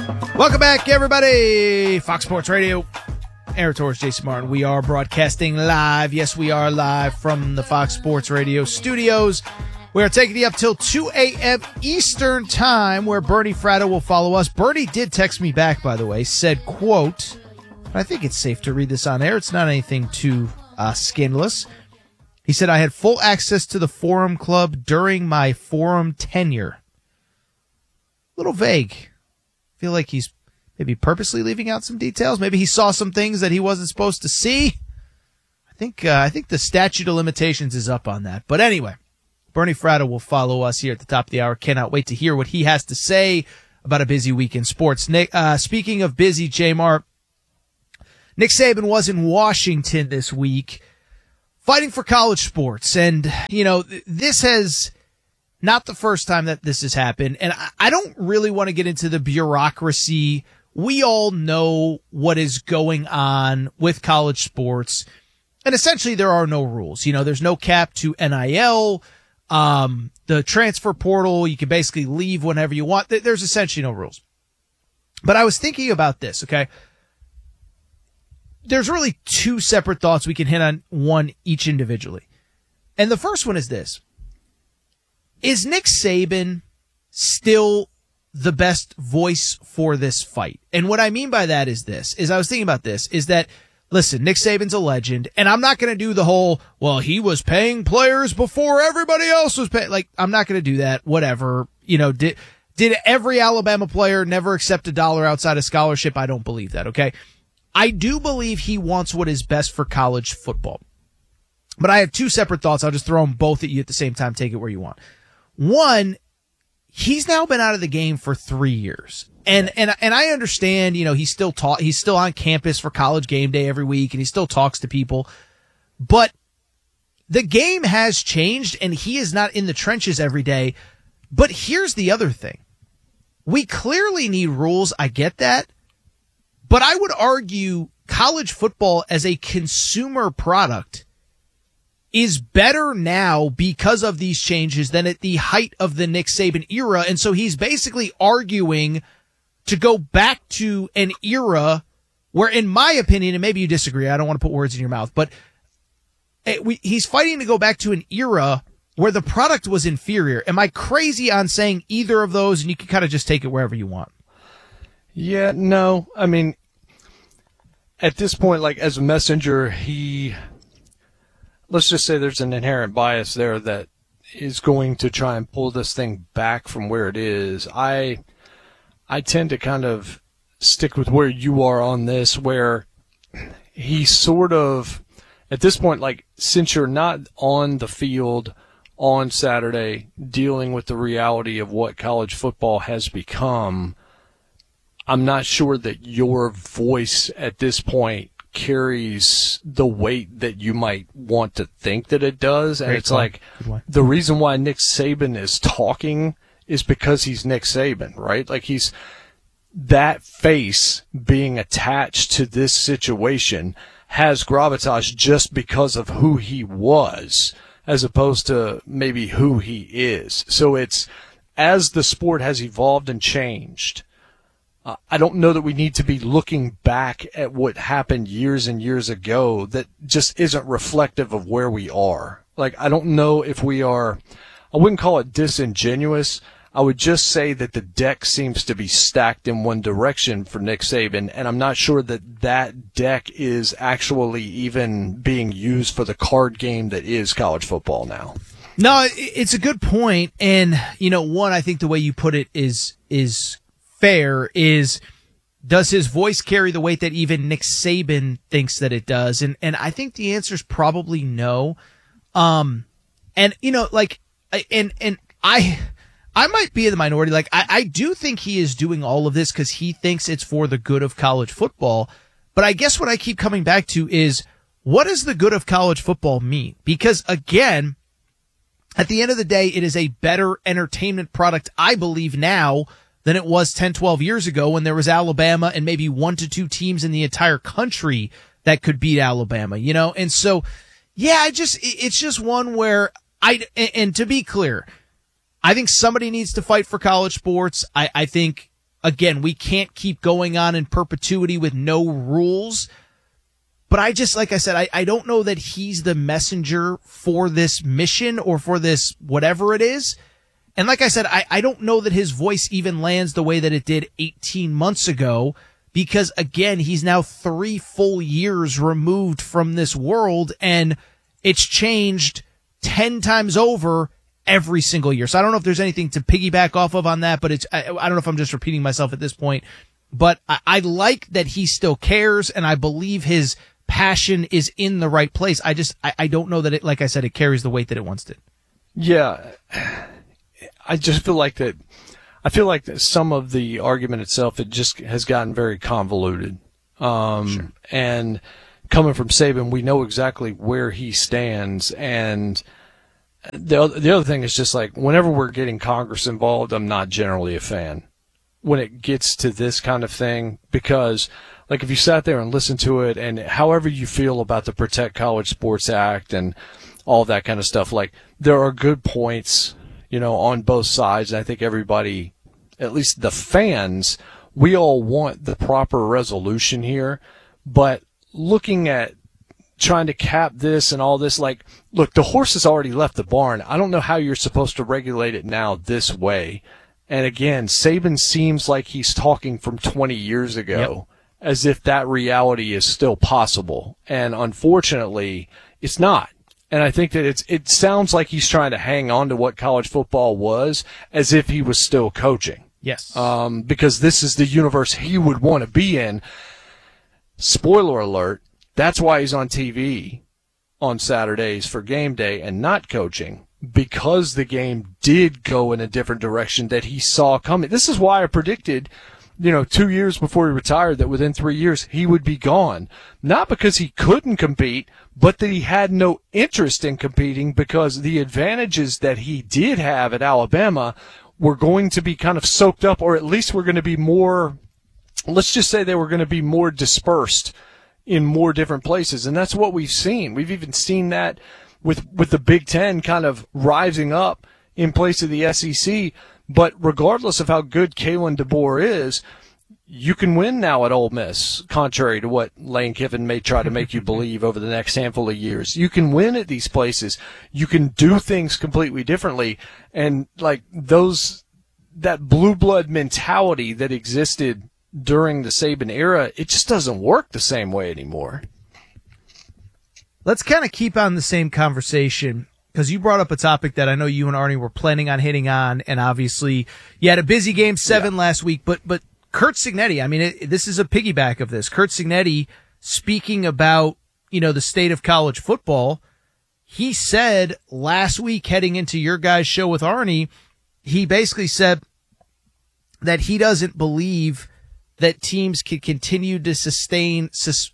Welcome back, everybody. Fox Sports Radio. Aaron Torres, Jason Martin. We are broadcasting live. Yes, we are live from the Fox Sports Radio studios. We are taking you up till 2 a.m. Eastern time, where Bernie Fratto will follow us. Bernie did text me back, by the way, said, quote, I think it's safe to read this on air. It's not anything too scandalous. He said, I had full access to the Forum Club during my Forum tenure. A little vague. I feel like he's maybe purposely leaving out some details. Maybe he saw some things that he wasn't supposed to see. I think the statute of limitations is up on that. But anyway, Bernie Fratto will follow us here at the top of the hour. Cannot wait to hear what he has to say about a busy week in sports. Nick, speaking of busy, J-Mar, Nick Saban was in Washington this week fighting for college sports. And, you know, this has not the first time that this has happened. And I don't really want to get into the bureaucracy. We all know what is going on with college sports. And essentially there are no rules. You know, there's no cap to NIL. The transfer portal, you can basically leave whenever you want. There's essentially no rules. But I was thinking about this, okay? There's really two separate thoughts. We can hit on one each individually. And the first one is this. Is Nick Saban still the best voice for this fight? And what I mean by that is this, is I was thinking about this, is that, listen, Nick Saban's a legend, and I'm not going to do the whole, well, he was paying players before everybody else was paying. Like, I'm not going to do that, whatever. You know, did every Alabama player never accept $1 outside of scholarship? I don't believe that, okay? I do believe he wants what is best for college football. But I have two separate thoughts. I'll just throw them both at you at the same time. Take it where you want. One, he's now been out of the game for 3 years. And I understand, you know, he's still on campus for College Game Day every week, and he still talks to people. But the game has changed, and he is not in the trenches every day. But here's the other thing. We clearly need rules. I get that. But I would argue college football as a consumer product is better now because of these changes than at the height of the Nick Saban era. And so he's basically arguing to go back to an era where, in my opinion, and maybe you disagree, I don't want to put words in your mouth, but he's fighting to go back to an era where the product was inferior. Am I crazy on saying either of those? And you can kind of just take it wherever you want. Yeah, no. I mean, at this point, like, as a messenger, let's just say there's an inherent bias there that is going to try and pull this thing back from where it is. I tend to kind of stick with where you are on this, where he sort of, at this point, like, since you're not on the field on Saturday dealing with the reality of what college football has become, I'm not sure that your voice at this point carries the weight that you might want to think that it does. And it's like, the reason why Nick Saban is talking is because he's Nick Saban, right? Like, he's that face being attached to this situation has gravitas just because of who he was, as opposed to maybe who he is. So it's, as the sport has evolved and changed, I don't know that we need to be looking back at what happened years and years ago that just isn't reflective of where we are. Like, I don't know if we are, I wouldn't call it disingenuous. I would just say that the deck seems to be stacked in one direction for Nick Saban, and I'm not sure that that deck is actually even being used for the card game that is college football now. No, it's a good point. And, you know, one, I think the way you put it is fair. Is, does his voice carry the weight that even Nick Saban thinks that it does? And I think the answer is probably no. And, you know, like, and I might be in the minority. Like, I do think he is doing all of this because he thinks it's for the good of college football. But I guess what I keep coming back to is, what does the good of college football mean? Because, again, at the end of the day, it is a better entertainment product, I believe, now than it was 10, 12 years ago when there was Alabama and maybe 1 to 2 teams in the entire country that could beat Alabama, you know? And so, yeah, it's just one where and to be clear, I think somebody needs to fight for college sports. I think again, we can't keep going on in perpetuity with no rules. But I just, like I said, I don't know that he's the messenger for this mission or for this whatever it is. And like I said, I don't know that his voice even lands the way that it did 18 months ago, because again, he's now 3 full years removed from this world, and it's changed 10 times over every single year. So I don't know if there's anything to piggyback off of on that, but I don't know if I'm just repeating myself at this point, but I like that he still cares, and I believe his passion is in the right place. I don't know that it, like I said, it carries the weight that it once did. Yeah. I just feel like that. I feel like that some of the argument itself, it just has gotten very convoluted. Sure. And coming from Saban, we know exactly where he stands. And the other thing is just like, whenever we're getting Congress involved, I'm not generally a fan when it gets to this kind of thing, because like if you sat there and listened to it, and however you feel about the Protect College Sports Act and all that kind of stuff, like there are good points, on both sides. And I think everybody, at least the fans, we all want the proper resolution here. But looking at trying to cap this and all this, like, look, the horse has already left the barn. I don't know how you're supposed to regulate it now this way. And again, Saban seems like he's talking from 20 years ago, as if that reality is still possible. And unfortunately, it's not. And I think that it sounds like he's trying to hang on to what college football was as if he was still coaching. Yes. Because this is the universe he would want to be in. Spoiler alert, that's why he's on TV on Saturdays for game day and not coaching, because the game did go in a different direction that he saw coming. This is why I predicted, 2 years before he retired, that within 3 years he would be gone. Not because he couldn't compete, but that he had no interest in competing, because the advantages that he did have at Alabama were going to be kind of soaked up, or at least were going to be more, let's just say they were going to be more dispersed in more different places. And that's what we've seen. We've even seen that with the Big Ten kind of rising up in place of the SEC. But regardless of how good Kalen DeBoer is, you can win now at Ole Miss, contrary to what Lane Kiffin may try to make you believe over the next handful of years. You can win at these places. You can do things completely differently. And like that blue blood mentality that existed during the Saban era, it just doesn't work the same way anymore. Let's kind of keep on the same conversation, because you brought up a topic that I know you and Arnie were planning on hitting on, and obviously you had a busy Game 7 last week, but Curt Cignetti, I mean, this is a piggyback of this. Curt Cignetti, speaking about, the state of college football, he said last week, heading into your guys' show with Arnie, he basically said that he doesn't believe that teams can continue to sustain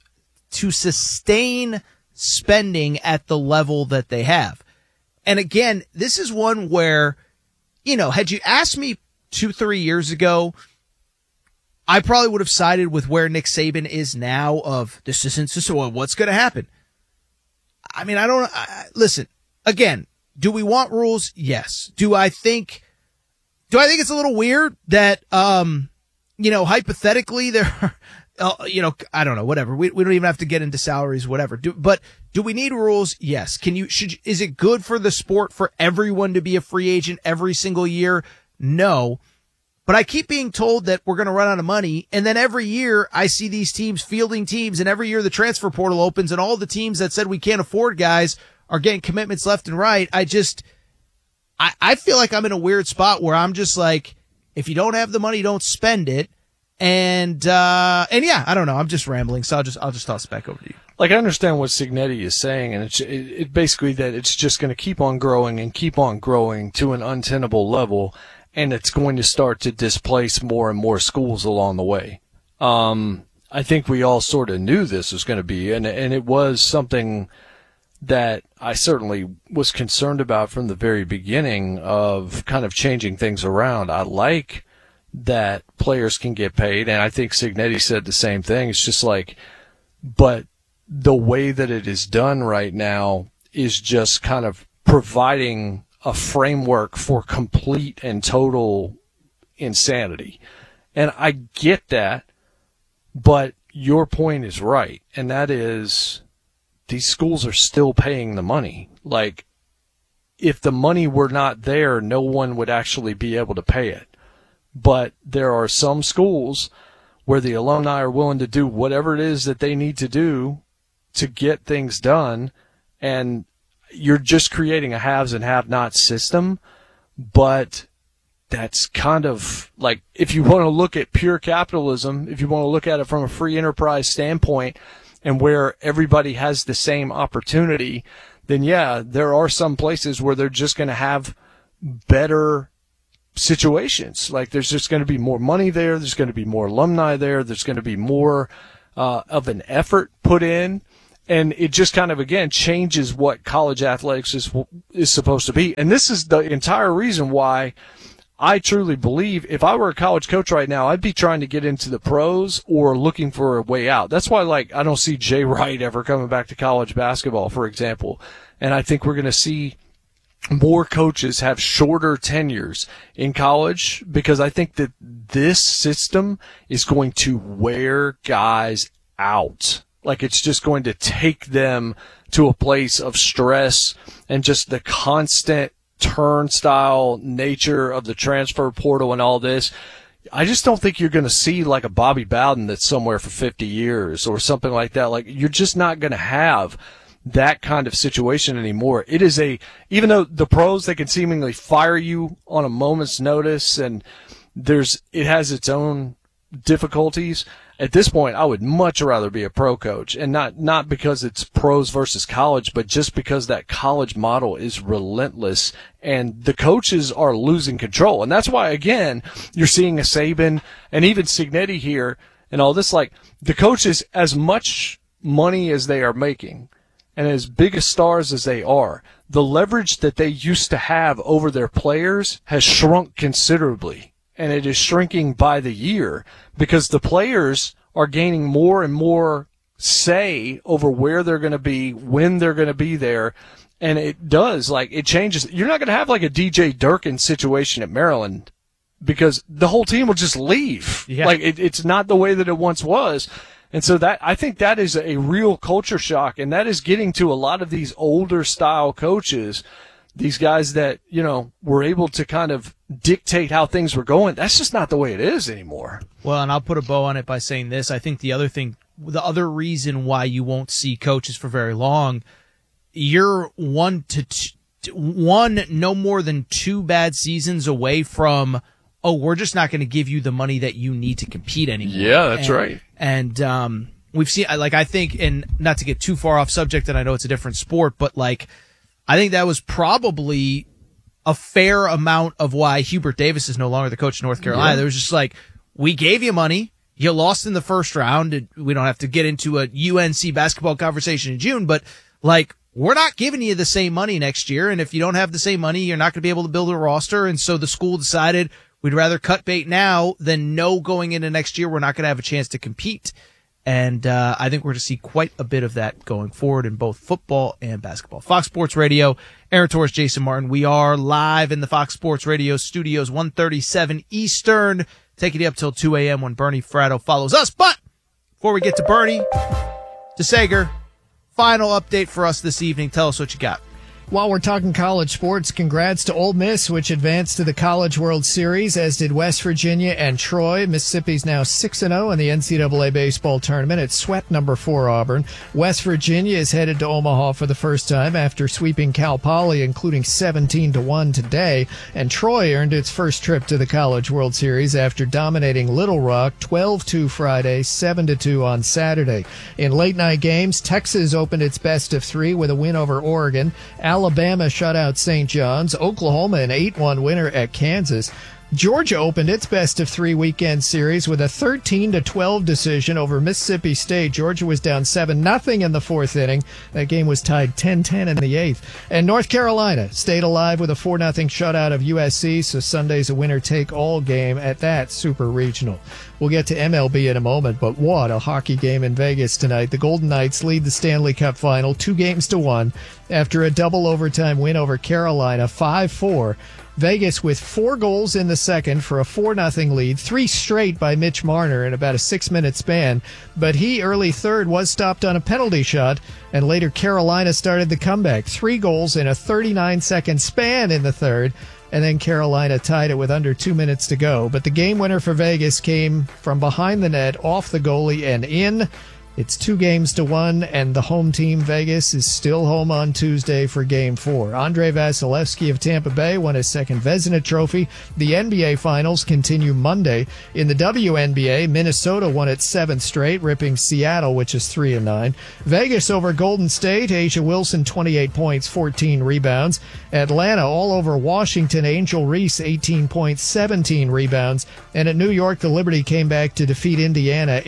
spending at the level that they have. And again, this is one where, had you asked me 2-3 years ago, I probably would have sided with where Nick Saban is now of this isn't what's going to happen. I mean, listen, again, do we want rules? Yes. Do I think it's a little weird that, hypothetically there are, I don't know, whatever. We don't even have to get into salaries, whatever. But do we need rules? Yes. Is it good for the sport for everyone to be a free agent every single year? No. But I keep being told that we're going to run out of money. And then every year I see these teams fielding teams, and every year the transfer portal opens and all the teams that said we can't afford guys are getting commitments left and right. I feel like I'm in a weird spot where I'm just like, if you don't have the money, don't spend it. And yeah, I don't know. I'm just rambling. So I'll just toss it back over to you. Like, I understand what Cignetti is saying, and it basically that it's just going to keep on growing and keep on growing to an untenable level. And it's going to start to displace more and more schools along the way. I think we all sort of knew this was going to be, and it was something that I certainly was concerned about from the very beginning of kind of changing things around. I like that players can get paid, and I think Cignetti said the same thing. It's just like, but the way that it is done right now is just kind of providing a framework for complete and total insanity. And I get that, but your point is right, and that is these schools are still paying the money. Like, if the money were not there, no one would actually be able to pay it. But there are some schools where the alumni are willing to do whatever it is that they need to do to get things done, and you're just creating a haves and have-nots system. But that's kind of like, if you want to look at pure capitalism, if you want to look at it from a free enterprise standpoint and where everybody has the same opportunity, then yeah, there are some places where they're just going to have better situations. Like, there's just going to be more money there. There's going to be more alumni there. There's going to be more of an effort put in. And it just kind of, again, changes what college athletics is supposed to be. And this is the entire reason why I truly believe if I were a college coach right now, I'd be trying to get into the pros or looking for a way out. That's why, like, I don't see Jay Wright ever coming back to college basketball, for example. And I think we're going to see more coaches have shorter tenures in college, because I think that this system is going to wear guys out. Like, it's just going to take them to a place of stress and just the constant turnstile nature of the transfer portal and all this. I just don't think you're going to see like a Bobby Bowden that's somewhere for 50 years or something like that. Like, you're just not going to have that kind of situation anymore. It is even though the pros, they can seemingly fire you on a moment's notice, and it has its own difficulties. At this point, I would much rather be a pro coach, and not because it's pros versus college, but just because that college model is relentless and the coaches are losing control. And that's why, again, you're seeing a Saban and even Cignetti here and all this. Like, the coaches, as much money as they are making and as big as stars as they are, the leverage that they used to have over their players has shrunk considerably. And it is shrinking by the year because the players are gaining more and more say over where they're going to be, when they're going to be there. And it does, like, it changes. You're not going to have like a DJ Durkin situation at Maryland because the whole team will just leave. Yeah. Like, it's not the way that it once was. And so I think that is a real culture shock. And that is getting to a lot of these older style coaches, these guys that, were able to kind of dictate how things were going. That's just not the way it is anymore. Well, and I'll put a bow on it by saying this. I think the other reason why you won't see coaches for very long, you're one, no more than 2 bad seasons away from, we're just not going to give you the money that you need to compete anymore. Yeah, that's right. And we've seen, like, I think, and not to get too far off subject, and I know it's a different sport, but like, I think that was probably a fair amount of why Hubert Davis is no longer the coach of North Carolina. Yeah. There was just like, we gave you money, you lost in the first round, and we don't have to get into a UNC basketball conversation in June, but like, we're not giving you the same money next year, and if you don't have the same money, you're not going to be able to build a roster, and so the school decided we'd rather cut bait now than know going into next year we're not going to have a chance to compete. And I think we're going to see quite a bit of that going forward in both football and basketball. Fox Sports Radio, Aaron Torres, Jason Martin. We are live in the Fox Sports Radio studios, 1:37 Eastern, taking you up till 2 a.m. when Bernie Fratto follows us. But before we get to Bernie, to Sager, final update for us this evening. Tell us what you got. While we're talking college sports, congrats to Ole Miss, which advanced to the College World Series, as did West Virginia and Troy. Mississippi's now 6-0 in the NCAA baseball tournament. It swept number 4 Auburn. West Virginia is headed to Omaha for the first time after sweeping Cal Poly, including 17-1 today. And Troy earned its first trip to the College World Series after dominating Little Rock 12-2 Friday, 7-2 on Saturday. In late-night games, Texas opened its best of 3 with a win over Oregon. Alabama shut out St. John's. Oklahoma an 8-1 winner at Kansas. Georgia opened its best of 3 weekend series with a 13-12 decision over Mississippi State. Georgia was down 7-0 in the 4th inning. That game was tied 10-10 in the 8th. And North Carolina stayed alive with a 4-0 shutout of USC, so Sunday's a winner-take-all game at that super regional. We'll get to MLB in a moment, but what a hockey game in Vegas tonight. The Golden Knights lead the Stanley Cup final 2-1 after a double overtime win over Carolina 5-4. Vegas with 4 goals in the second for a 4-0 lead, 3 straight by Mitch Marner in about a 6-minute span. But he, early third, was stopped on a penalty shot, and later Carolina started the comeback. 3 goals in a 39-second span in the third, and then Carolina tied it with under 2 minutes to go. But the game winner for Vegas came from behind the net, off the goalie, and in. It's 2-1, and the home team, Vegas, is still home on Tuesday for Game 4. Andrei Vasilevsky of Tampa Bay won his second Vezina Trophy. The NBA Finals continue Monday. In the WNBA, Minnesota won its 7th straight, ripping Seattle, which is 3-9. Vegas over Golden State, Asia Wilson, 28 points, 14 rebounds. Atlanta all over Washington, Angel Reese, 18 points, 17 rebounds. And at New York, the Liberty came back to defeat Indiana,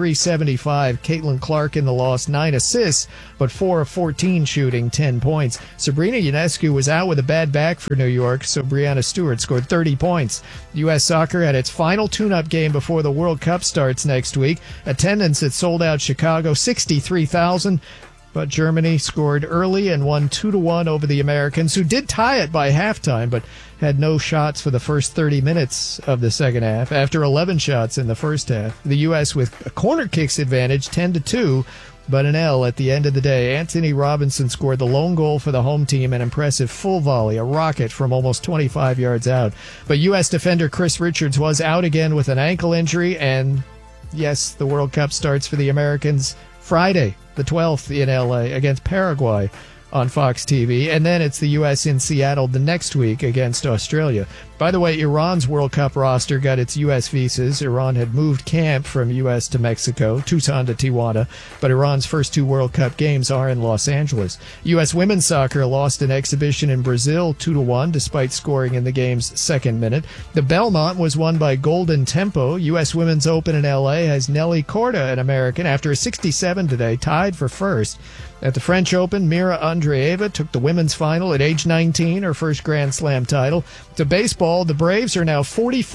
83-75. Caitlin Clark in the loss, 9 assists, but 4 of 14 shooting, 10 points. Sabrina Ionescu was out with a bad back for New York, so Brianna Stewart scored 30 points. U.S. Soccer had its final tune-up game before the World Cup starts next week. Attendance at sold-out Chicago, 63,000. But Germany scored early and won 2-1 over the Americans, who did tie it by halftime, but had no shots for the first 30 minutes of the second half. After 11 shots in the first half, the U.S. with a corner kicks advantage, 10-2, but an L at the end of the day. Anthony Robinson scored the lone goal for the home team, an impressive full volley, a rocket from almost 25 yards out. But U.S. defender Chris Richards was out again with an ankle injury, and yes, the World Cup starts for the Americans Friday, the 12th in L.A. against Paraguay on Fox TV. And then it's the U.S. in Seattle the next week against Australia. By the way, Iran's World Cup roster got its U.S. visas. Iran had moved camp from U.S. to Mexico, Tucson to Tijuana, but Iran's first 2 World Cup games are in Los Angeles. U.S. women's soccer lost an exhibition in Brazil 2-1, despite scoring in the game's second minute. The Belmont was won by Golden Tempo. U.S. Women's Open in L.A. has Nelly Korda, an American, after a 67 today, tied for first. At the French Open, Mira Andreeva took the women's final at age 19, her first Grand Slam title. To baseball, the Braves are now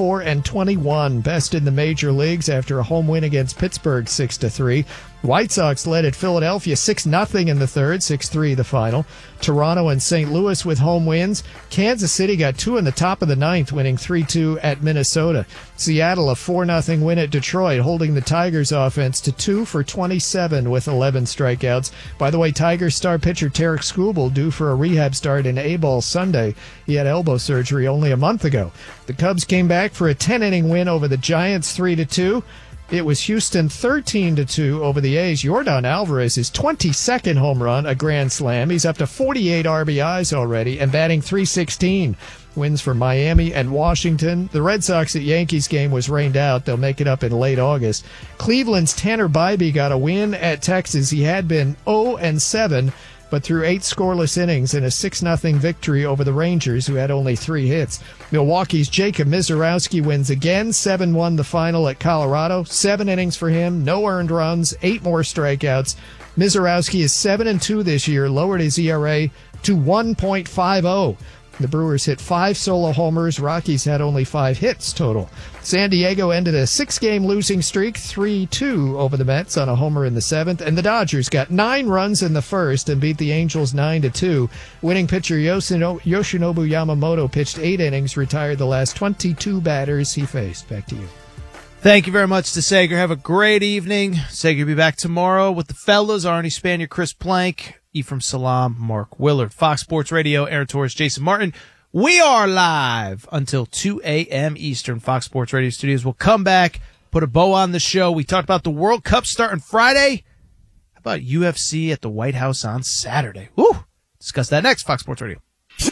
44-21, best in the major leagues after a home win against Pittsburgh 6-3. White Sox led at Philadelphia 6-0 in the third, 6-3 the final. Toronto and St. Louis with home wins. Kansas City got 2 in the top of the ninth, winning 3-2 at Minnesota. Seattle a 4-0 win at Detroit, holding the Tigers offense to 2 for 27 with 11 strikeouts. By the way, Tigers star pitcher Tarek Skubal due for a rehab start in A-ball Sunday. He had elbow surgery only a month ago. The Cubs came back for a 10-inning win over the Giants 3-2. It was Houston 13-2 over the A's. Yordan Alvarez, his 22nd home run, a grand slam. He's up to 48 RBIs already and batting .316. Wins for Miami and Washington. The Red Sox at Yankees game was rained out. They'll make it up in late August. Cleveland's Tanner Bybee got a win at Texas. He had been 0-7. but threw 8 scoreless innings in a 6-0 victory over the Rangers, who had only 3 hits. Milwaukee's Jacob Misiorowski wins again, 7-1 the final at Colorado. 7 innings for him, no earned runs, 8 more strikeouts. Misiorowski is 7-2 this year, lowered his ERA to 1.50. The Brewers hit 5 solo homers. Rockies had only 5 hits total. San Diego ended a 6-game losing streak, 3-2 over the Mets on a homer in the 7th. And the Dodgers got 9 runs in the first and beat the Angels 9-2. Winning pitcher Yoshinobu Yamamoto pitched 8 innings, retired the last 22 batters he faced. Back to you. Thank you very much to Sager. Have a great evening. Sager will be back tomorrow with the fellas, Arnie Spanier, Chris Plank, Ephraim Salam, Mark Willard. Fox Sports Radio, Aaron Torres, Jason Martin. We are live until 2 a.m. Eastern. Fox Sports Radio Studios. We'll come back, put a bow on the show. We talked about the World Cup starting Friday. How about UFC at the White House on Saturday? Woo! Discuss that next. Fox Sports Radio.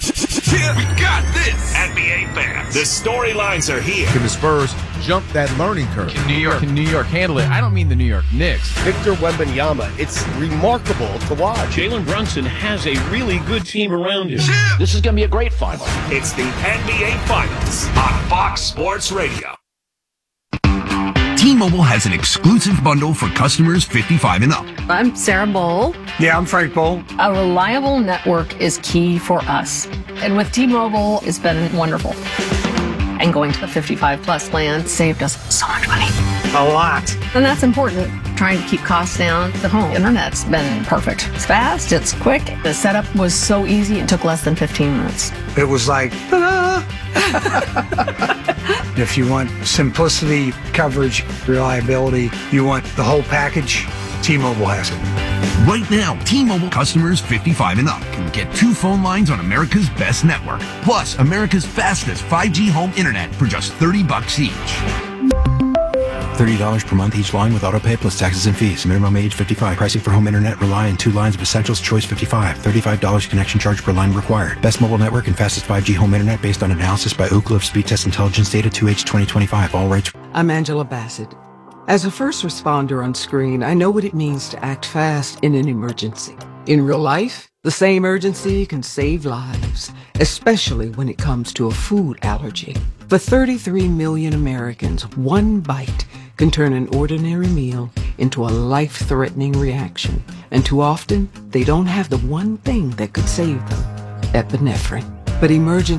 Yeah, we got this. NBA fans, the storylines are here. Can the Spurs jump that learning curve? Can New York handle it? I don't mean the New York Knicks. Victor Wembanyama, it's remarkable to watch. Jalen Brunson has a really good team around him. Yeah. This is going to be a great final. It's the NBA Finals on Fox Sports Radio. T-Mobile has an exclusive bundle for customers 55 and up. I'm Sarah Bowl. Yeah, I'm Frank Bowl. A reliable network is key for us. And with T-Mobile, it's been wonderful. And going to the 55-plus plan saved us so much money. A lot. And that's important. Trying to keep costs down. The home internet's been perfect. It's fast, it's quick. The setup was so easy, it took less than 15 minutes. It was like, ta-da! If you want simplicity, coverage, reliability, you want the whole package, T-Mobile has it. Right now, T-Mobile customers 55 and up can get 2 phone lines on America's best network, plus America's fastest 5G home internet for just $30 each. $30 per month each line with autopay plus taxes and fees. Minimum age 55. Pricing for home internet rely on 2 lines of Essentials Choice 55. $35 connection charge per line required. Best mobile network and fastest 5G home internet based on analysis by Ookla of Speed Test Intelligence Data 2H 2025. All rights. I'm Angela Bassett. As a first responder on screen, I know what it means to act fast in an emergency. In real life, the same urgency can save lives, especially when it comes to a food allergy. For 33 million Americans, one bite can turn an ordinary meal into a life-threatening reaction. And too often, they don't have the one thing that could save them, epinephrine. But emergency